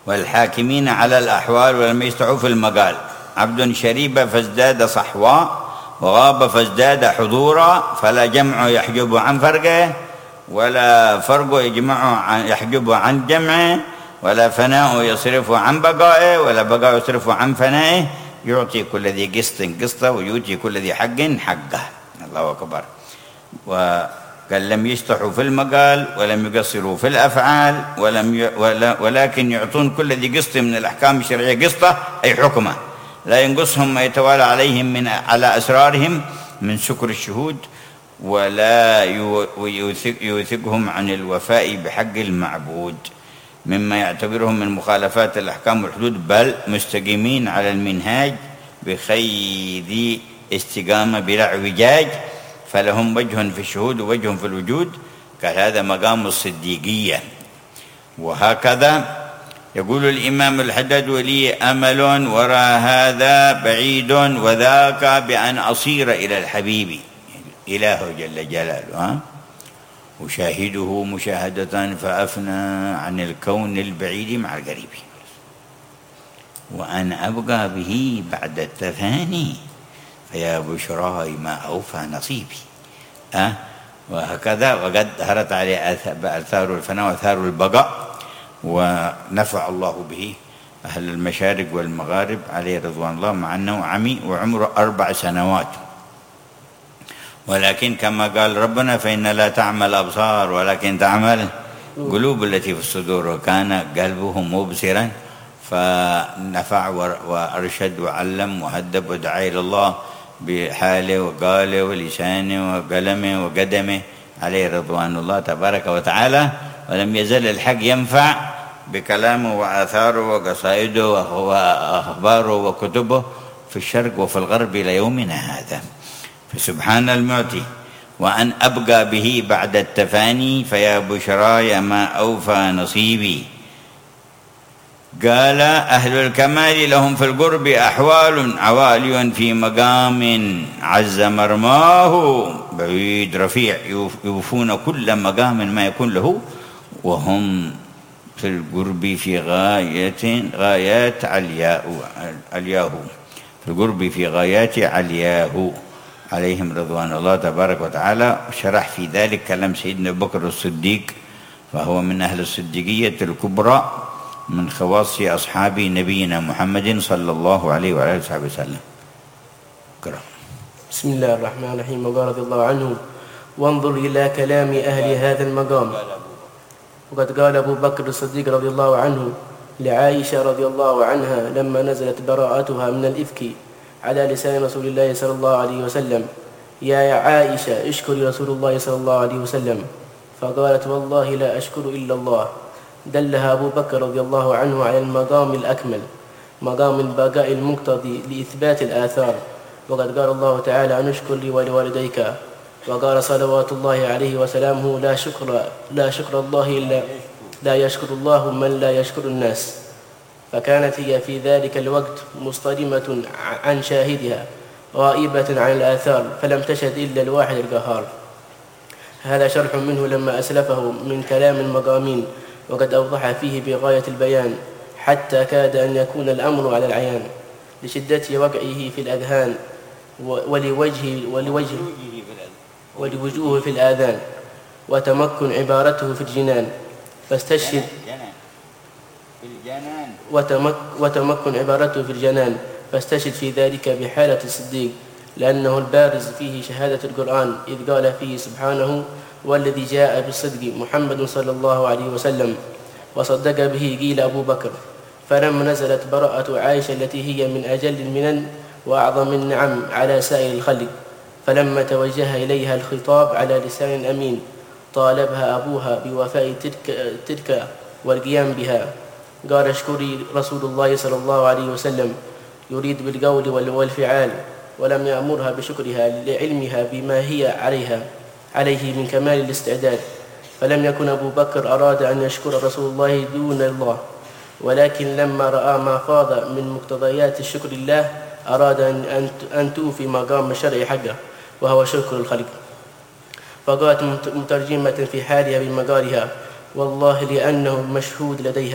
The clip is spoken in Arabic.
والحاكمين على الأحوال ولم يستعوا في المقال. عبد شريب فازداد صحوا، وغاب فازداد حضورا، فلا جمع يحجب عن فرقه، ولا فرق يحجب عن جمعه، ولا فناء يصرف عن بقائه، ولا بقاء يصرف عن فنائه. يعطي كل ذي قسط قسطه، ويؤتي كل ذي حق حقه. الله أكبر. وقال لم يشطحوا في المقال ولم يقصروا في الأفعال، ولكن يعطون كل ذي قسط من الأحكام الشرعية قسطه، أي حكمه، لا ينقصهم ما يتوالى عليهم على أسرارهم من سكر الشهود، ولا يوثقهم عن الوفاء بحق المعبود مما يعتبرهم من مخالفات الأحكام والحدود، بل مستقيمين على المنهاج بخير استقامة بلا اعوجاج، فلهم وجه في الشهود ووجه في الوجود. قال هذا مقام الصديقية. وهكذا يقول الإمام الحداد: ولي أمل وراء هذا بعيد، وذاك بأن أصير إلى الحبيب إله جل جلاله، أشاهده مشاهدة فأفنى عن الكون البعيد مع القريب، وأن أبقى به بعد التفاني، فيا بشراي ما أوفى نصيبي. وهكذا. وقد ظهرت عليه آثار الفناء وآثار البقاء، ونفع الله به أهل المشارق والمغارب عليه رضوان الله، مع أنه عمي وعمره 4 سنوات. ولكن كما قال ربنا: فإن لا تعمل الأبصار ولكن تعمل قلوب التي في الصدور. وكان قلبه مبصرا فنفع وأرشد وعلم وهدب ودعا إلى الله بحاله وقاله ولسانه وقلمه وقدمه عليه رضوان الله تبارك وتعالى. ولم يزل الحق ينفع بكلامه وآثاره وقصائده وأخباره وكتبه في الشرق وفي الغرب إلى يومنا هذا. فسبحان المعطي. وأن أبقى به بعد التفاني، فيا بشراي ما أوفى نصيبي. قال: أهل الكمال لهم في القرب أحوال عوالي، في مقام عز مرماه بعيد رفيع، يوفون كل مقام ما يكون له، وهم في القرب في غايات علياه، في القرب في غايات علياه عليهم رضوان الله تبارك وتعالى. شرح في ذلك كلام سيدنا أبو بكر الصديق، فهو من أهل الصديقية الكبرى، من خواص أصحاب نبينا محمد صلى الله عليه وعلى آله وسلم. اقرأ. بسم الله الرحمن الرحيم. وقال رضي الله عنه: وانظر إلى كلام أهل هذا المقام. وقد قال أبو بكر الصديق رضي الله عنه لعائشة رضي الله عنها لما نزلت براءتها من الإفك على لسان رسول الله صلى الله عليه وسلم: يا عائشة اشكري رسول الله صلى الله عليه وسلم. فقالت: والله لا أشكر إلا الله. دلها أبو بكر رضي الله عنه على المقام الأكمل، مقام البقاء المقتضي لإثبات الآثار. وقد قال الله تعالى: أن اشكر لي ولوالديك. وقال صلوات الله عليه وسلامه: لا شكر الله إلا لا يشكر الله من لا يشكر الناس. فكانت هي في ذلك الوقت مصطدمة عن شاهدها، غائبة عن الآثار، فلم تشهد إلا الواحد القهار. هذا شرح منه لما أسلفه من كلام المقامين، وقد أوضح فيه بغاية البيان، حتى كاد أن يكون الأمر على العيان، لشدة وقعه في الأذهان ولوجوه في الآذان، وتمكن عبارته في الجنان، فاستشهد وتمكن عبارته في الجنان، فاستشهد في ذلك بحالة الصديق، لأنه البارز فيه شهادة القرآن، إذ قال فيه سبحانه: والذي جاء بالصدق محمد صلى الله عليه وسلم، وصدق به قيل أبو بكر. فلما نزلت براءة عائشة التي هي من أجل المنن وأعظم النعم على سائر الخلق، فلما توجه إليها الخطاب على لسان أمين، طالبها أبوها بوفاء تلك والقيام بها. قال: اشكري رسول الله صلى الله عليه وسلم، يريد بالقول والفعال، ولم يأمرها بشكرها لعلمها بما هي عليه من كمال الاستعداد. فلم يكن أبو بكر أراد أن يشكر رسول الله دون الله، ولكن لما رأى ما فاض من مقتضيات الشكر الله أراد أن توفي مقام الشرع حقه، وهو شكر الخلق. فقالت مترجمة في حالها بمقالها: والله لأنه مشهود لديها